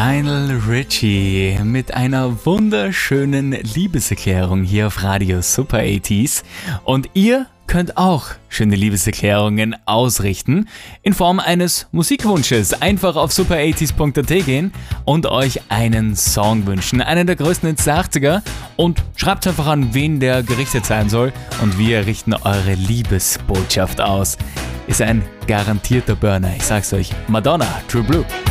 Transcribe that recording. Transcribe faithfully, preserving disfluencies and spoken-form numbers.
Lionel Richie mit einer wunderschönen Liebeserklärung hier auf Radio Super achtziger. Und ihr könnt auch schöne Liebeserklärungen ausrichten in Form eines Musikwunsches. Einfach auf super achtziger punkt at gehen und euch einen Song wünschen, einen der größten Hits der achtziger, und schreibt einfach an, wen der gerichtet sein soll, und wir richten eure Liebesbotschaft aus. Ist ein garantierter Burner, ich sag's euch. Madonna, True Blue.